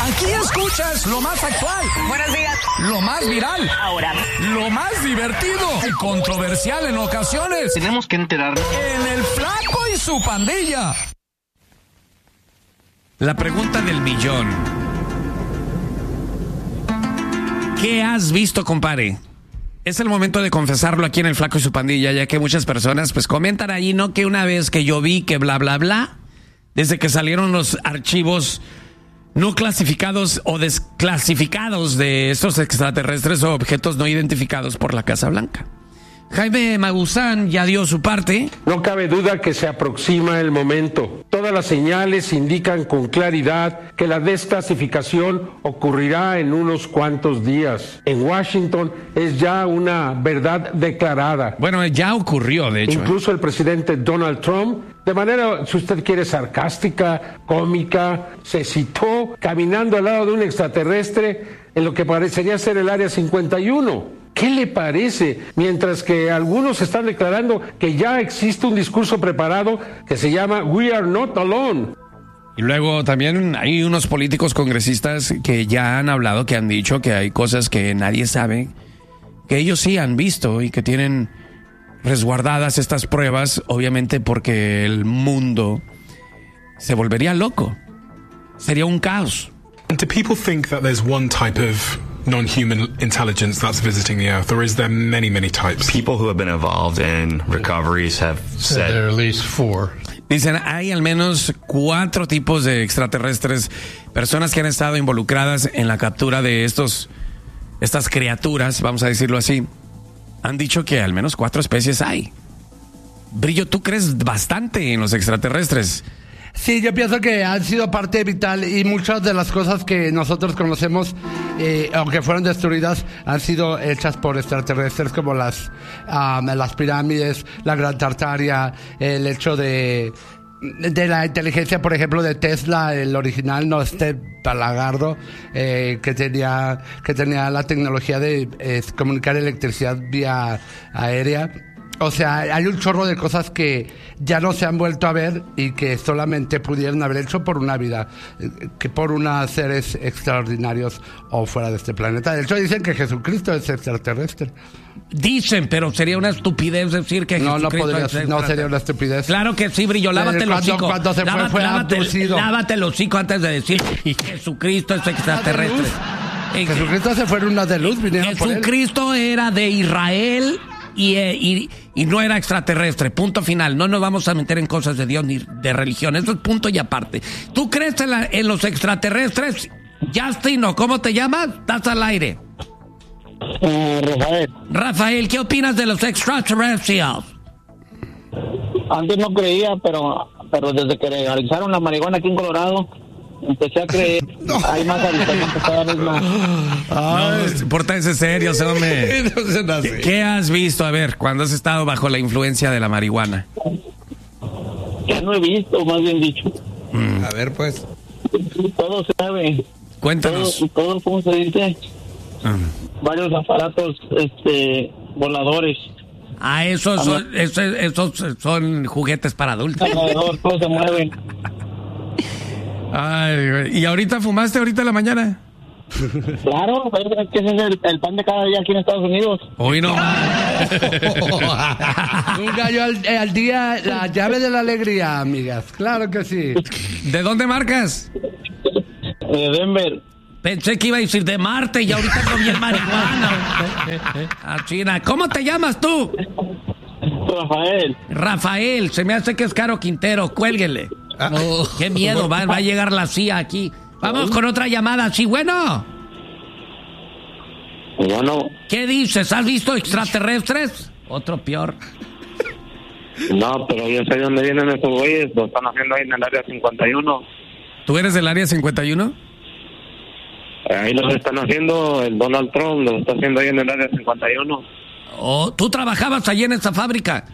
Aquí escuchas lo más actual. Buenos días. Lo más viral. Ahora. Lo más divertido y controversial en ocasiones. Tenemos que enterarnos. En El Flaco y su pandilla. La pregunta del millón. ¿Qué has visto, compadre? Es el momento de confesarlo aquí en El Flaco y su pandilla, ya que muchas personas pues comentan ahí, ¿no? Que una vez que yo vi que bla, bla, bla, desde que salieron los archivos no clasificados o desclasificados de estos extraterrestres o objetos no identificados por la Casa Blanca. Jaime Maussan ya dio su parte. No cabe duda que se aproxima el momento. Todas las señales indican con claridad que la desclasificación ocurrirá en unos cuantos días. En Washington es ya una verdad declarada. Bueno, ya ocurrió, de hecho. Incluso el presidente Donald Trump, de manera, si usted quiere, sarcástica, cómica, se citó caminando al lado de un extraterrestre en lo que parecería ser el Área 51. ¿Qué le parece? Mientras que algunos están declarando que ya existe un discurso preparado que se llama We Are Not Alone. Y luego también hay unos políticos congresistas que ya han hablado, que han dicho que hay cosas que nadie sabe, que ellos sí han visto y que tienen resguardadas estas pruebas, obviamente porque el mundo se volvería loco. Sería un caos. Do people think that there's one type of non-human intelligence that's visiting the Earth, or is there many, many types? People who have been involved in recoveries have said there are at least 4. Dicen, hay al menos 4 tipos de extraterrestres, personas que han estado involucradas en la captura de estas criaturas, vamos a decirlo así. Han dicho que al menos 4 especies hay. Brillo, ¿tú crees bastante en los extraterrestres? Sí, yo pienso que han sido parte vital y muchas de las cosas que nosotros conocemos, aunque fueron destruidas, han sido hechas por extraterrestres, como las pirámides, la Gran Tartaria, el hecho de la inteligencia, por ejemplo, de Tesla, el original, no este Palagardo, que tenía la tecnología de comunicar electricidad vía aérea. O sea, hay un chorro de cosas que ya no se han vuelto a ver y que solamente pudieron haber hecho por una vida, que por unos seres extraordinarios o fuera de este planeta. De hecho, dicen que Jesucristo es extraterrestre. Dicen, pero sería una estupidez decir que Jesucristo no sería una estupidez. Claro que sí, Brillo, lávate el hocico. Cuando se fue abducido. Lávate el hocico antes de decir que Jesucristo es extraterrestre. Jesucristo se fue en una de luz, vinieron por él. Jesucristo era de Israel y no era extraterrestre, punto final. No nos vamos a meter en cosas de Dios ni de religión, eso es punto y aparte. ¿Tú crees en los extraterrestres? Justin, ¿o cómo te llamas? Estás al aire. Rafael, ¿qué opinas de los extraterrestres? Antes no creía, pero desde que legalizaron la marihuana aquí en Colorado, empecé a creer. Hay más avistamientos cada vez más. No, pórtense serios, hombre. ¿Qué has visto? A ver, cuando has estado bajo la influencia de la marihuana. Ya no he visto, más bien dicho. A ver, pues. Todo se sabe. Cuéntanos. Todo ¿cómo se dice? Varios aparatos voladores. Ah, esos son juguetes para adultos. Alrededor, todos se mueven. Ay, ¿y ahorita fumaste ahorita en la mañana? Claro, es que ese es el pan de cada día aquí en Estados Unidos. Hoy no. Un gallo al día, la llave de la alegría, amigas. Claro que sí. ¿De dónde marcas? De Denver. Pensé que iba a decir de Marte y ahorita no bien marihuana. A China. ¿Cómo te llamas tú? Rafael, se me hace que es Caro Quintero, cuélguenle. Qué miedo, va a llegar la CIA aquí. Vamos con otra llamada, sí, bueno. ¿Qué dices? ¿Has visto extraterrestres? Otro peor. No, pero yo sé dónde vienen esos güeyes, lo están haciendo ahí en el área 51. ¿Tú eres del área 51? Ahí lo están haciendo el Donald Trump, lo está haciendo ahí en el área 51. Oh, ¿tú trabajabas allí en esa fábrica?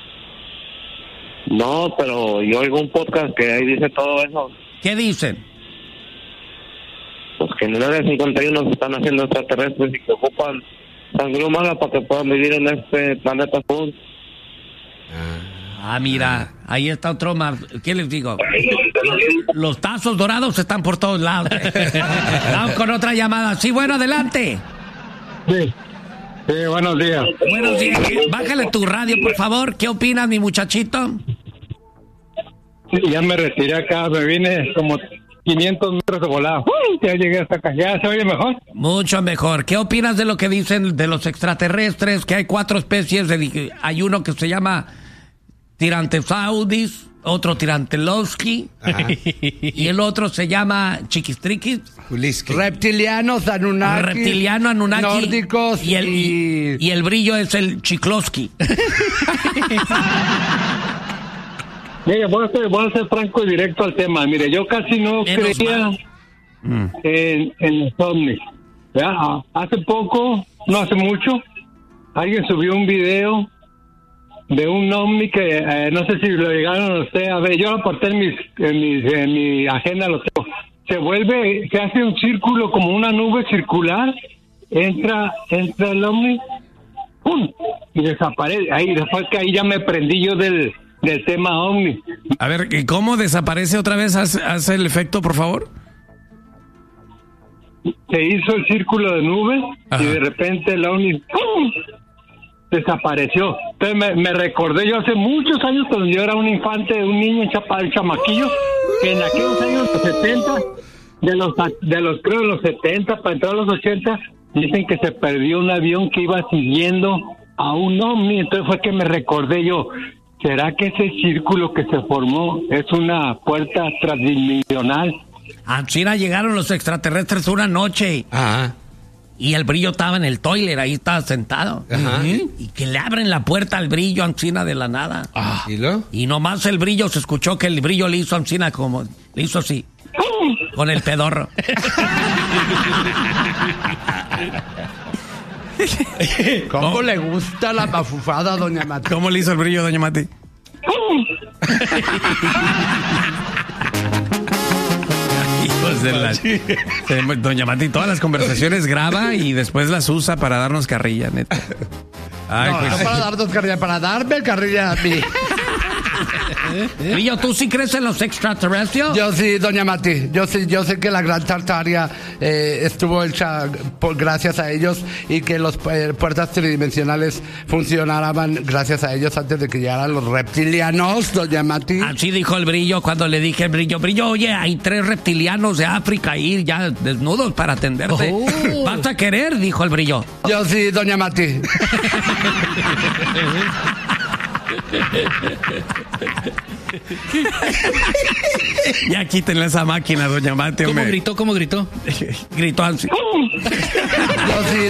No, pero yo oigo un podcast que ahí dice todo eso. ¿Qué dicen? Pues que en el área 51 se están haciendo extraterrestres y que ocupan sangre humana para que puedan vivir en este planeta azul. Ah, mira, ahí está otro más. ¿Qué les digo? Los tazos dorados están por todos lados. Vamos con otra llamada. Sí, bueno, adelante. Sí, buenos días. Buenos días. Bájale tu radio, por favor. ¿Qué opinas, mi muchachito? Ya me retiré acá, me vine como 500 metros de volada. Ya llegué hasta acá. ¿Ya se oye mejor? Mucho mejor. ¿Qué opinas de lo que dicen de los extraterrestres? Que hay 4 especies. Hay uno que se llama Tirantesaurus, otro Tirantelowski, y el otro se llama Chiquistriquis. Reptilianos, Anunnaki. Reptiliano, Anunnaki. Nórdicos y el brillo es el Chiklovsky. Mire, voy a ser franco y directo al tema. Mire, yo casi no creía en los ovnis. Hace poco, no hace mucho, alguien subió un video de un ovni que no sé si lo llegaron a usted a ver. Yo lo aporté en mi agenda, lo tengo. Se hace un círculo como una nube circular, entra el ovni, ¡pum! Y desaparece. Ahí, después que ahí ya me prendí yo del tema ovni. A ver, ¿cómo desaparece otra vez? ¿Hace el efecto, por favor? Se hizo el círculo de nubes. Ajá. Y de repente el ovni ¡pum! Desapareció. Entonces me recordé yo hace muchos años cuando yo era un infante, un niño, un chamaquillo, que en aquellos años los 70, de los 70 para entrar a los 80, dicen que se perdió un avión que iba siguiendo a un ovni. Entonces fue que me recordé yo, ¿será que ese círculo que se formó es una puerta transdimensional? A China llegaron los extraterrestres una noche. Ajá. Y el brillo estaba en el toilet, ahí estaba sentado. Ajá. Y que le abren la puerta al brillo a Ancina de la nada. ¿Y nomás el brillo, se escuchó que el brillo le hizo a Ancina como, le hizo así, con el pedorro. ¿Cómo le gusta la bafufada, doña Mati? ¿Cómo le hizo el brillo, doña Mati? Hijos de la... Doña Mati todas las conversaciones graba y después las usa para darnos carrilla, neta. Ay, no, pues... no para darnos carrilla, para darme carrilla a mí. Brillo, ¿tú sí crees en los extraterrestres? Yo sí, doña Mati. Yo sé que la Gran Tartaria estuvo hecha gracias a ellos y que las puertas tridimensionales funcionaban gracias a ellos antes de que llegaran los reptilianos, doña Mati. Así dijo el brillo cuando le dije, brillo, oye, hay 3 reptilianos de África ahí ya desnudos para atenderte. ¿Vas a querer? Dijo el brillo. Yo sí, doña Mati. Ya quítenle esa máquina, doña Mati. ¿Cómo gritó? Gritó así. Yo sí,